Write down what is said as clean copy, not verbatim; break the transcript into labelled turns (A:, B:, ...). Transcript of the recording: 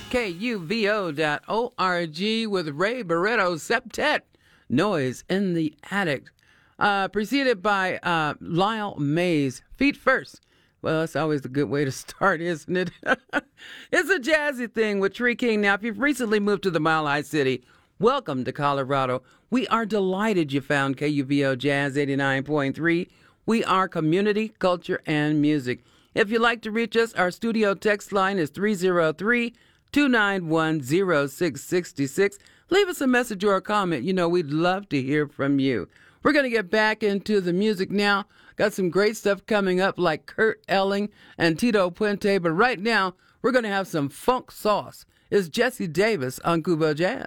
A: KUVO.org with Ray Barretto Septet, Noise in the Attic. Preceded by Lyle Mays, Feet First. Well, that's always a good way to start, isn't it? It's a jazzy thing with Tree King. Now, if you've recently moved to the Mile High City, welcome to Colorado. We are delighted you found KUVO Jazz 89.3. We are community, culture, and music. If you'd like to reach us, our studio text line is 303-291-0666. Leave us a message or a comment. You know, we'd love to hear from you. We're going to get back into the music now. Got some great stuff coming up like Kurt Elling and Tito Puente. But right now, we're going to have some funk sauce. It's Jesse Davis on Cuba Jazz.